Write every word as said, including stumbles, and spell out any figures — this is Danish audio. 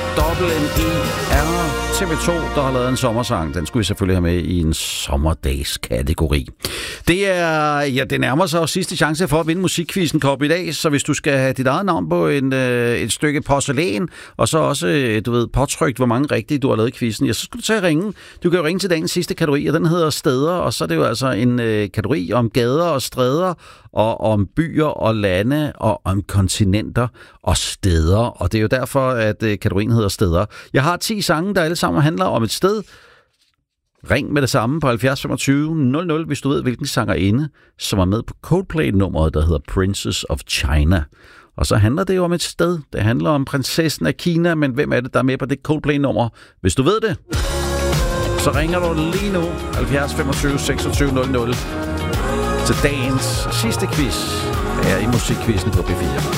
Dobbelt N I R T V to, der har lavet en sommersang. Den skulle vi selvfølgelig have med i en sommerdags-kategori. Det er, ja, det nærmer sig også sidste chance for at vinde musikquizzen Kop i dag, så hvis du skal have dit eget navn på en, øh, et stykke porcelæn, og så også, øh, du ved, påtrykt, hvor mange rigtige du har lavet i quizzen, ja, så skal du tage at ringe. Du kan jo ringe til dagens sidste kategori, og den hedder steder, og så er det jo altså en øh, kategori om gader og stræder, og om byer og lande, og om kontinenter og steder. Og det er jo derfor, at øh, kategorien hedder steder. Jeg har ti sange, der alle sammen handler om et sted. Ring med det samme på halvfjerds femogtyve nul nul, hvis du ved, hvilken sangerinde, som er med på Coldplay-nummeret, der hedder Princess of China. Og så handler det jo om et sted. Det handler om prinsessen af Kina, men hvem er det, der er med på det Coldplay-nummer? Hvis du ved det, så ringer du lige nu halvfjerds femogtyve seksogtyve nul nul til dagens sidste quiz her i musikquizzen på B fire.